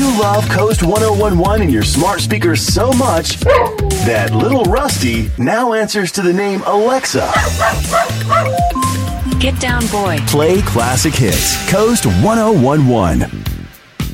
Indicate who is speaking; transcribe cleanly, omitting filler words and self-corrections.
Speaker 1: You love Coast 1011 in your smart speakers so much that little Rusty now answers to the name Alexa.
Speaker 2: Get down, boy.
Speaker 1: Play classic hits. Coast 1011.